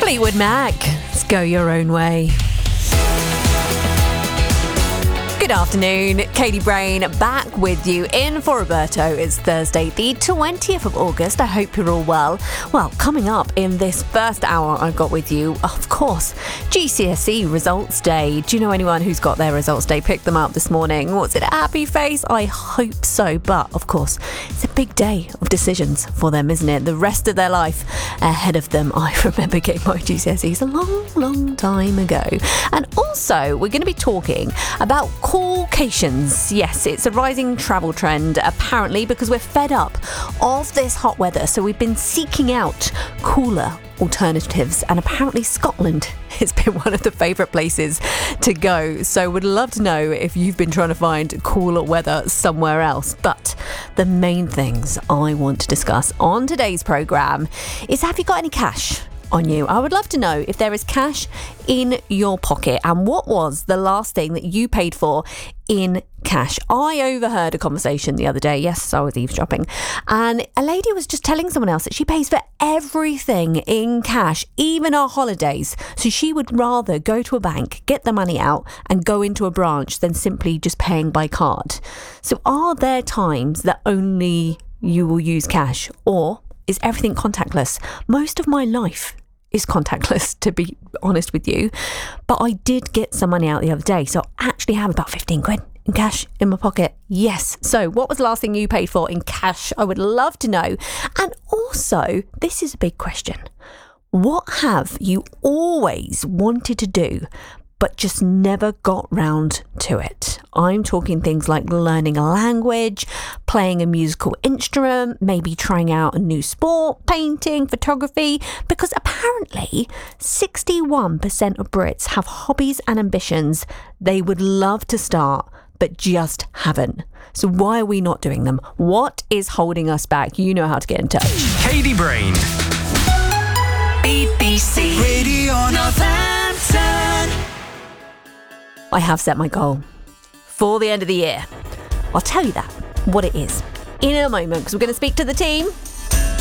Fleetwood Mac, let's go your own way. Good afternoon, Katie Brain back with you in for Roberto. It's Thursday, the 20th of August. I hope you're all well. Well, coming up in this first hour I've got with you, of course, GCSE results day. Do you know anyone who's got their results day? Picked them up this morning. Was it a happy face? I hope so. But, of course, it's a big day of decisions for them, isn't it? The rest of their life ahead of them. I remember getting my GCSEs a long, long time ago. And also, we're going to be talking about Coolcations. Yes, it's a rising travel trend, apparently, because we're fed up of this hot weather. So we've been seeking out cooler alternatives, and apparently Scotland has been one of the favourite places to go. So would love to know if you've been trying to find cooler weather somewhere else. But the main things I want to discuss on today's programme is, have you got any cash on you? I would love to know if there is cash in your pocket, and what was the last thing that you paid for in cash. I overheard a conversation the other day. Yes, I was eavesdropping, and a lady was just telling someone else that she pays for everything in cash, even our holidays. So she would rather go to a bank, get the money out and go into a branch than simply just paying by card. So are there times that only you will use cash, or is everything contactless? Most of my life is contactless, to be honest with you. But I did get some money out the other day, so I actually have about 15 quid in cash in my pocket. Yes. So what was the last thing you paid for in cash? I would love to know. And also, this is a big question. What have you always wanted to do but just never got round to it? I'm talking things like learning a language, playing a musical instrument, maybe trying out a new sport, painting, photography, because apparently 61% of Brits have hobbies and ambitions they would love to start but just haven't. So why are we not doing them? What is holding us back? You know how to get in touch. Katie Brain. BBC Radio Northampton. I have set my goal for the end of the year. I'll tell you that, what it is, in a moment, because we're going to speak to the team